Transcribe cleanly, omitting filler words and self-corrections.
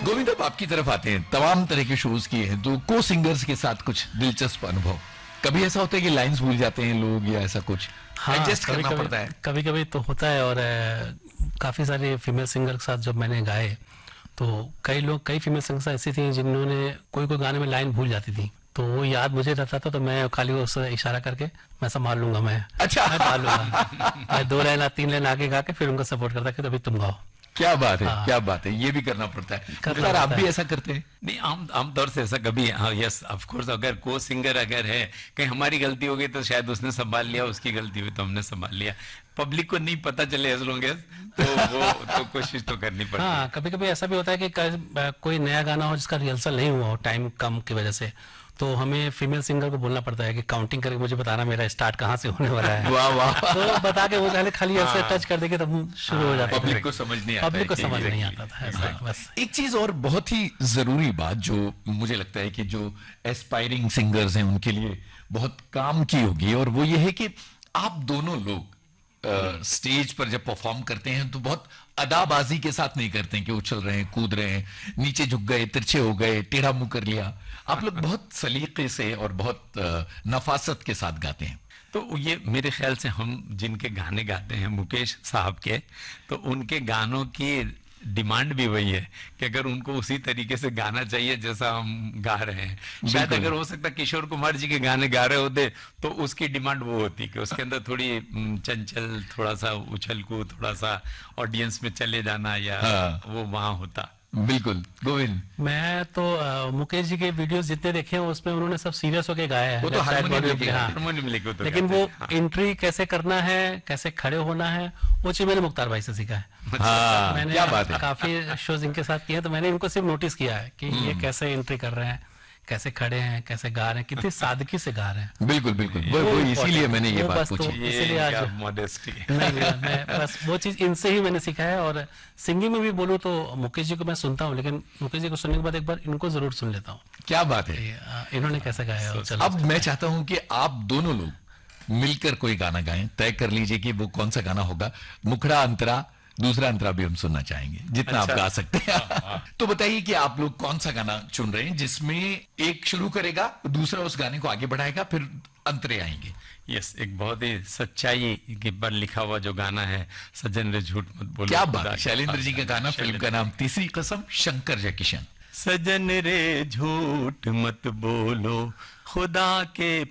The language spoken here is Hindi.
गोविंद, अब आपकी तरफ आते हैं, तमाम तरह के शोज किए हैं, तो को सिंगर्स के साथ कुछ दिलचस्प अनुभव? कभी ऐसा होता है कि लाइंस भूल जाते हैं लोग या ऐसा कुछ एडजस्ट करना पड़ता है? कभी कभी तो होता है। और काफ़ी सारे फीमेल सिंगर के साथ जब मैंने गाए तो कई फीमेल सिंगर्स ऐसी थी जिन्होंने कोई गाने में लाइन भूल जाती थी, तो वो याद मुझे रहता था, तो मैं खाली उससे इशारा करके मैं संभाल लूंगा, मैं संभाल लूंगा। मैं 2 लाइन 3 लाइन आगे गा के फिर उनको सपोर्ट करता कि तभी तुम गाओ। क्या बात है, क्या बात है, ये भी करना पड़ता है। आप भी ऐसा करते हैं? नहीं, आमतौर से ऐसा कभी, हाँ यस ऑफ कोर्स, अगर को सिंगर अगर है, कहीं हमारी गलती हो गई तो शायद उसने संभाल लिया, उसकी गलती हुई तो हमने संभाल लिया। पब्लिक को नहीं पता चले एज लॉन्ग एज, तो वो तो कोशिश तो करनी पड़ती है। हाँ, कभी कभी ऐसा भी होता है कि कोई नया गाना हो जिसका रिहर्सल नहीं हुआ हो टाइम कम की वजह से, तो हमें फीमेल सिंगर को बोलना पड़ता है कि काउंटिंग करके मुझे बताना मेरा स्टार्ट कहाँ से होने वाला है। वाह वाह। तो बता के वो खाली ऐसे टच कर देंगे तब शुरू हो जाता है। पब्लिक को समझ नहीं आता, पब्लिक को समझ नहीं आता था ऐसा बस। एक चीज और बहुत ही जरूरी बात जो मुझे लगता है कि जो एस्पायरिंग सिंगर्स हैं उनके लिए बहुत काम की होगी, और वो ये है कि आप दोनों लोग स्टेज पर जब परफॉर्म करते हैं तो बहुत अदाबाजी के साथ नहीं करते हैं कि उछल रहे हैं, कूद रहे हैं, नीचे झुक गए, तिरछे हो गए, टेढ़ा मुंह कर लिया। आप लोग बहुत सलीके से और बहुत नफासत के साथ गाते हैं। तो ये मेरे ख्याल से हम जिनके गाने गाते हैं मुकेश साहब के, तो उनके गानों की डिमांड भी वही है कि अगर उनको उसी तरीके से गाना चाहिए जैसा हम गा रहे हैं। शायद अगर हो सकता किशोर कुमार जी के गाने गा रहे होते तो उसकी डिमांड वो होती कि उसके अंदर थोड़ी चंचल, थोड़ा सा उछल कूद, थोड़ा सा ऑडियंस में चले जाना, या वो वहां होता। बिल्कुल। गोविंद, मैं तो मुकेश जी के वीडियोस जितने देखे हैं उसमें उन्होंने सब सीरियस होके गाया है। वो तो हारमोनियम लेके तो, लेकिन वो एंट्री कैसे करना है, कैसे खड़े होना है, वो चीज मैंने मुख्तार भाई से सीखा है। मैंने क्या बात है। काफी शोज इनके साथ किए, तो मैंने इनको सिर्फ नोटिस किया है कि ये कैसे एंट्री कर रहे हैं, कैसे खड़े हैं, कैसे गा रहे हैं, कितनी सादगी से गा रहे हैं। बिल्कुल बिल्कुल, वो इसीलिए मैंने ये बात पूछी। इसीलिए आज मॉडेस्टी मैं बस वो चीज इनसे ही मैंने सीखा है। और सिंगिंग में भी बोलूं तो मुकेश जी को मैं सुनता हूँ, लेकिन मुकेश जी को सुनने के बाद एक बार इनको जरूर सुन लेता हूँ। क्या बात है, इन्होंने कैसे गाया। अब मैं चाहता हूँ कि आप दोनों लोग मिलकर कोई गाना गाएं, तय कर लीजिए कि वो कौन सा गाना होगा। मुखड़ा अंतरा, दूसरा अंतरा भी हम सुनना चाहेंगे, जितना आप गा सकते हैं। तो बताइए कि आप लोग कौन सा गाना चुन रहे हैं जिसमें एक शुरू करेगा, दूसरा उस गाने को आगे बढ़ाएगा, फिर अंतरे आएंगे। यस, एक बहुत ही सच्चाई के पर लिखा हुआ जो गाना है, सज्जन रे झूठ मत बोलो। क्या बात है, शैलेंद्र जी का गाना, फिल्म का नाम तीसरी कसम, शंकर जयकिशन। सज्जन रे झूठ मत बोलो, खुदा के